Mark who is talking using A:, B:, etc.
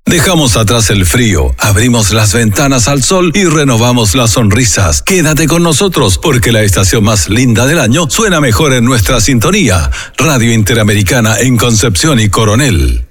A: Dejamos atrás el frío, abrimos las ventanas al sol y renovamos las sonrisas. Quédate con nosotros porque la estación más linda del año suena mejor en nuestra sintonía. Radio Interamericana en Concepción y Coronel.